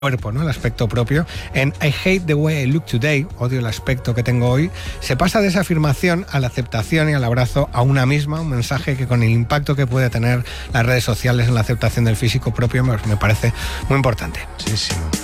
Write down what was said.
cuerpo, ¿no? El aspecto propio. En I hate the way I look today, odio el aspecto que tengo hoy, se pasa de esa afirmación a la aceptación y al abrazo a una misma, un mensaje que con el impacto que puede tener las redes sociales en la aceptación del físico propio me parece muy importante. Muchísimo.